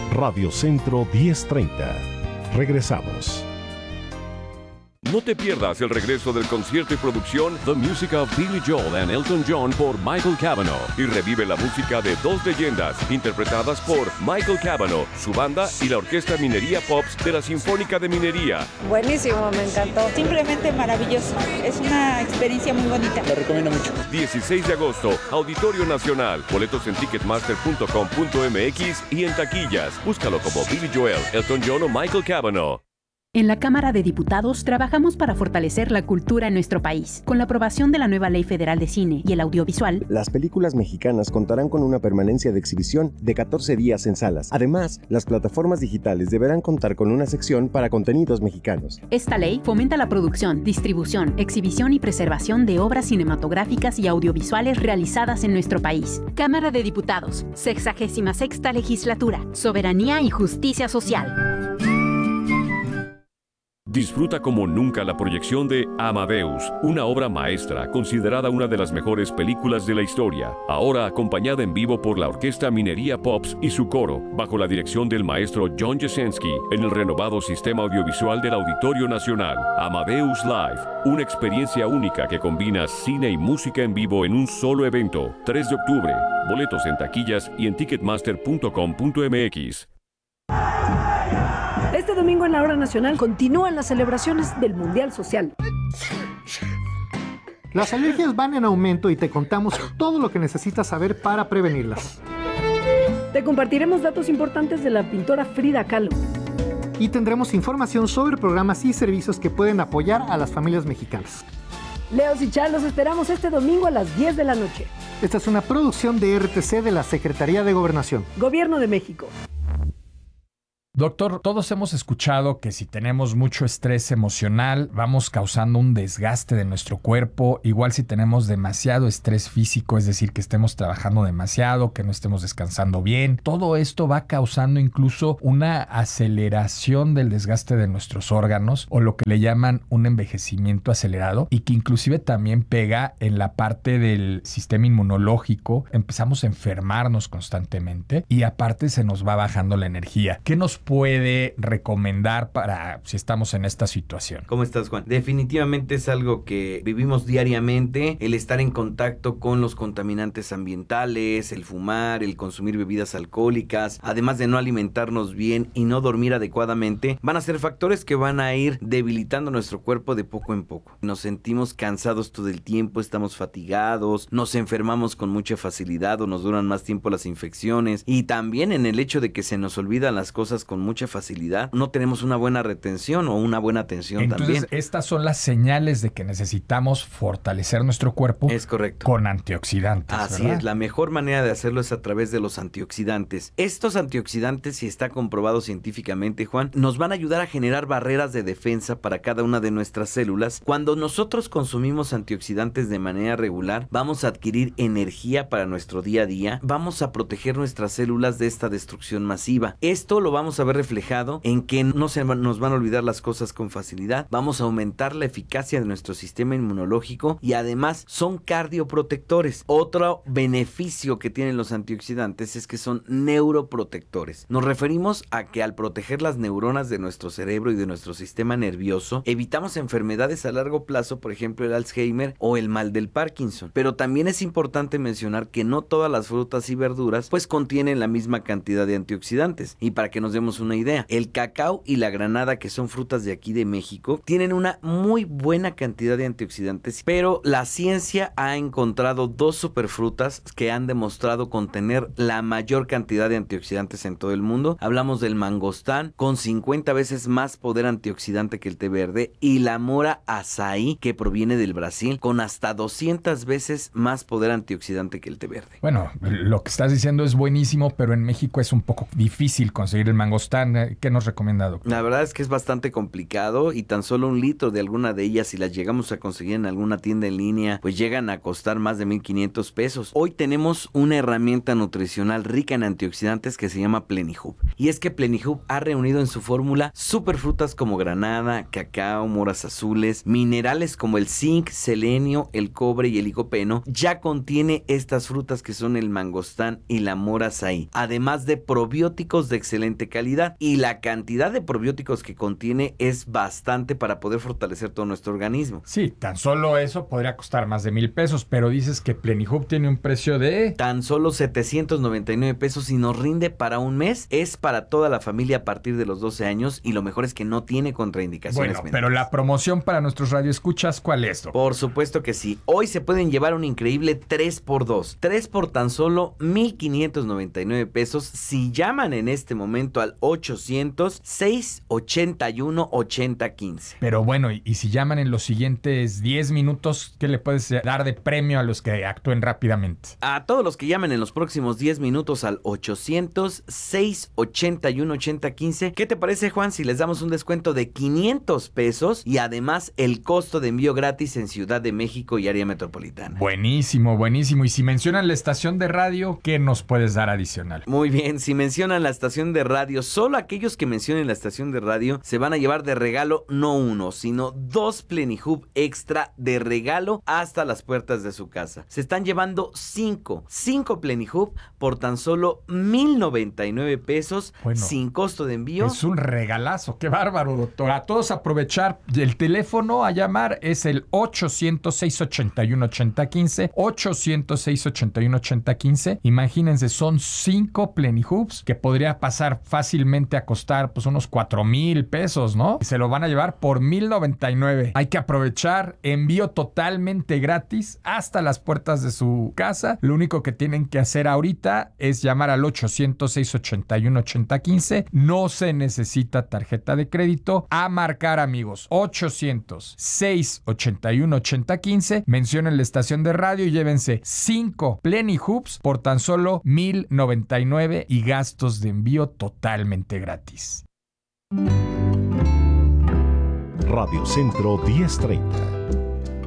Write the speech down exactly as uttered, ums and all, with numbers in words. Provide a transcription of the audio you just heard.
Radio Centro diez treinta. Regresamos. No te pierdas el regreso del concierto y producción The Music of Billy Joel and Elton John por Michael Cavanaugh y revive la música de dos leyendas interpretadas por Michael Cavanaugh, su banda y la Orquesta Minería Pops de la Sinfónica de Minería. Buenísimo, me encantó. Simplemente maravilloso. Es una experiencia muy bonita. Lo recomiendo mucho. dieciséis de agosto, Auditorio Nacional. Boletos en ticketmaster punto com punto m x y en taquillas. Búscalo como Billy Joel, Elton John o Michael Cavanaugh. En la Cámara de Diputados trabajamos para fortalecer la cultura en nuestro país. Con la aprobación de la nueva Ley Federal de Cine y el Audiovisual, las películas mexicanas contarán con una permanencia de exhibición de catorce días en salas. Además, las plataformas digitales deberán contar con una sección para contenidos mexicanos. Esta ley fomenta la producción, distribución, exhibición y preservación de obras cinematográficas y audiovisuales realizadas en nuestro país. Cámara de Diputados, sexagésima sexta Legislatura, Soberanía y Justicia Social. Disfruta como nunca la proyección de Amadeus, una obra maestra considerada una de las mejores películas de la historia, ahora acompañada en vivo por la Orquesta Minería Pops y su coro, bajo la dirección del maestro John Jasenski, en el renovado sistema audiovisual del Auditorio Nacional. Amadeus Live, una experiencia única que combina cine y música en vivo en un solo evento. tres de octubre, boletos en taquillas y en ticketmaster punto com punto m x. Este domingo en la Hora Nacional continúan las celebraciones del Mundial Social. Las alergias van en aumento y te contamos todo lo que necesitas saber para prevenirlas. Te compartiremos datos importantes de la pintora Frida Kahlo. Y tendremos información sobre programas y servicios que pueden apoyar a las familias mexicanas. Leos y Char, los esperamos este domingo a las diez de la noche. Esta es una producción de R T C de la Secretaría de Gobernación. Gobierno de México. Doctor, todos hemos escuchado que si tenemos mucho estrés emocional, vamos causando un desgaste de nuestro cuerpo. Igual si tenemos demasiado estrés físico, es decir, que estemos trabajando demasiado, que no estemos descansando bien. Todo esto va causando incluso una aceleración del desgaste de nuestros órganos, o lo que le llaman un envejecimiento acelerado, y que inclusive también pega en la parte del sistema inmunológico. Empezamos a enfermarnos constantemente y aparte se nos va bajando la energía. ¿Qué nos puede recomendar para si estamos en esta situación? ¿Cómo estás, Juan? Definitivamente es algo que vivimos diariamente, el estar en contacto con los contaminantes ambientales, el fumar, el consumir bebidas alcohólicas, además de no alimentarnos bien y no dormir adecuadamente, van a ser factores que van a ir debilitando nuestro cuerpo de poco en poco. Nos sentimos cansados todo el tiempo, estamos fatigados, nos enfermamos con mucha facilidad o nos duran más tiempo las infecciones, y también en el hecho de que se nos olvidan las cosas con mucha facilidad, no tenemos una buena retención o una buena atención. Entonces, también. Estas son las señales de que necesitamos fortalecer nuestro cuerpo. Es correcto. Con antioxidantes. Así ¿verdad? es, la mejor manera de hacerlo es a través de los antioxidantes. Estos antioxidantes, si está comprobado científicamente, Juan, nos van a ayudar a generar barreras de defensa para cada una de nuestras células. Cuando nosotros consumimos antioxidantes de manera regular, vamos a adquirir energía para nuestro día a día, vamos a proteger nuestras células de esta destrucción masiva. Esto lo vamos a ver reflejado en que no se nos van a olvidar las cosas con facilidad, vamos a aumentar la eficacia de nuestro sistema inmunológico y además son cardioprotectores. Otro beneficio que tienen los antioxidantes es que son neuroprotectores. Nos referimos a que al proteger las neuronas de nuestro cerebro y de nuestro sistema nervioso, evitamos enfermedades a largo plazo, por ejemplo el Alzheimer o el mal del Parkinson. Pero también es importante mencionar que no todas las frutas y verduras pues contienen la misma cantidad de antioxidantes, y para que nos demos una idea, el cacao y la granada, que son frutas de aquí de México, tienen una muy buena cantidad de antioxidantes, pero la ciencia ha encontrado dos superfrutas que han demostrado contener la mayor cantidad de antioxidantes en todo el mundo. Hablamos del mangostán, con cincuenta veces más poder antioxidante que el té verde, y la mora azaí, que proviene del Brasil, con hasta doscientas veces más poder antioxidante que el té verde. Bueno, lo que estás diciendo es buenísimo, pero en México es un poco difícil conseguir el mangostán mangostán, ¿qué nos recomienda, doctor? La verdad es que es bastante complicado y tan solo un litro de alguna de ellas, si las llegamos a conseguir en alguna tienda en línea, pues llegan a costar más de mil quinientos pesos. Hoy tenemos una herramienta nutricional rica en antioxidantes que se llama Plenihub. Y es que Plenihub ha reunido en su fórmula superfrutas como granada, cacao, moras azules, minerales como el zinc, selenio, el cobre y el licopeno. Ya contiene estas frutas que son el mangostán y la mora azaí, además de probióticos de excelente calidad, y la cantidad de probióticos que contiene es bastante para poder fortalecer todo nuestro organismo. Sí, tan solo eso podría costar más de mil pesos, pero dices que Plenihub tiene un precio de... Tan solo setecientos noventa y nueve pesos y nos rinde para un mes. Es para toda la familia a partir de los doce años y lo mejor es que no tiene contraindicaciones. Bueno, pero la promoción para nuestros radioescuchas, ¿cuál es, doctor? Por supuesto que sí. Hoy se pueden llevar un increíble tres por dos. tres por tan solo mil quinientos noventa y nueve pesos si llaman en este momento al ochocientos, seiscientos ochenta y uno, ochenta quince. Pero bueno, y, y si llaman en los siguientes diez minutos, ¿qué le puedes dar de premio a los que actúen rápidamente? A todos los que llamen en los próximos diez minutos al ochocientos, seiscientos ochenta y uno, ochenta quince. ¿Qué te parece, Juan, si les damos un descuento de quinientos pesos y además el costo de envío gratis en Ciudad de México y área metropolitana? Buenísimo, buenísimo. Y si mencionan la estación de radio, ¿qué nos puedes dar adicional? Muy bien, si mencionan la estación de radio, solo aquellos que mencionen la estación de radio se van a llevar de regalo no uno, sino dos Plenihub extra de regalo hasta las puertas de su casa. Se están llevando cinco, cinco Plenihub por tan solo mil noventa y nueve pesos, bueno, sin costo de envío. Es un regalazo, qué bárbaro, doctor. A todos aprovechar. El teléfono a llamar es el ochocientos, seiscientos ochenta y uno, ochenta quince, ochocientos, seiscientos ochenta y uno, ochenta quince. Imagínense, son cinco Plenihubs que podría pasar fácilmente a costar pues unos cuatro mil pesos, ¿no? Y se lo van a llevar por mil noventa y nueve. Hay que aprovechar, envío totalmente gratis hasta las puertas de su casa. Lo único que tienen que hacer ahorita es llamar al ochocientos, seiscientos ochenta y uno, ochenta quince. No se necesita tarjeta de crédito. A marcar, amigos, ochocientos, seiscientos ochenta y uno, ochenta quince. Mencionen la estación de radio y llévense cinco Plenihubs por tan solo mil noventa y nueve y gastos de envío totalmente gratis. Radio Centro diez treinta.